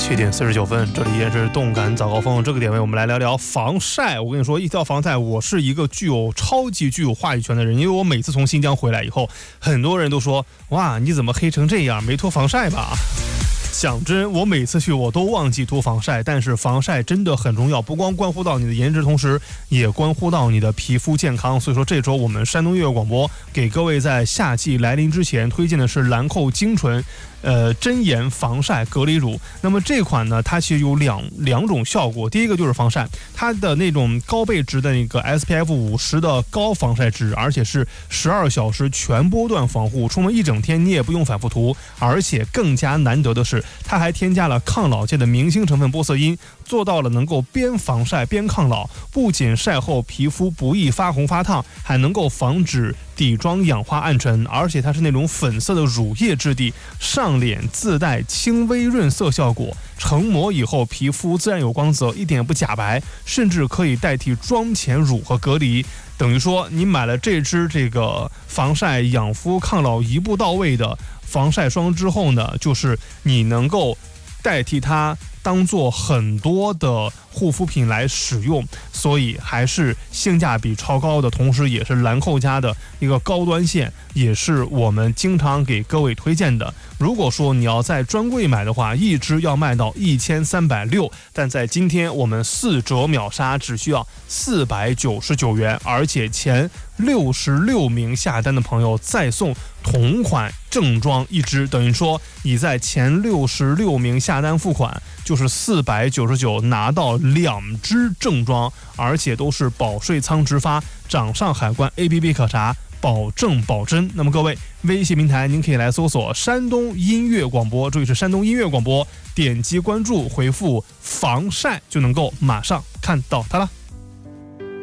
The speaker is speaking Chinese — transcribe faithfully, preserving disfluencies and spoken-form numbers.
七点四十九分，这里依然是动感早高峰。这个点位，我们来聊聊防晒。我跟你说，一提到防晒，我是一个具有超级具有话语权的人，因为我每次从新疆回来以后，很多人都说：“哇，你怎么黑成这样？没涂防晒吧？”讲真，我每次去我都忘记涂防晒，但是防晒真的很重要，不光关乎到你的颜值，同时也关乎到你的皮肤健康。所以说这周我们山东音乐广播给各位在夏季来临之前推荐的是兰蔻精纯呃真颜防晒隔离乳。那么这款呢，它其实有两两种效果，第一个就是防晒，它的那种高倍值的那个 S P F 五十 的高防晒值，而且是十二小时全波段防护，出门一整天你也不用反复涂，而且更加难得的是，它还添加了抗老界的明星成分玻色因，做到了能够边防晒边抗老，不仅晒后皮肤不易发红发烫，还能够防止底妆氧化暗沉，而且它是那种粉色的乳液质地，上脸自带轻微润色效果，成膜以后皮肤自然有光泽，一点也不假白，甚至可以代替妆前乳和隔离。等于说你买了这支这个防晒养肤抗老一步到位的防晒霜之后呢，就是你能够代替它当做很多的护肤品来使用，所以还是性价比超高的，同时也是兰蔻家的一个高端线，也是我们经常给各位推荐的。如果说你要在专柜买的话，一支要卖到一千三百六，但在今天我们四折秒杀，只需要四百九十九元，而且前六十六名下单的朋友再送同款正装一支，等于说你在前六十六名下单付款，就是四百九十九拿到两支正装，而且都是保税仓直发，掌上海关 A P P 可查，保证保真。那么各位，微信平台您可以来搜索山东音乐广播，注意是山东音乐广播，点击关注回复防晒就能够马上看到它了。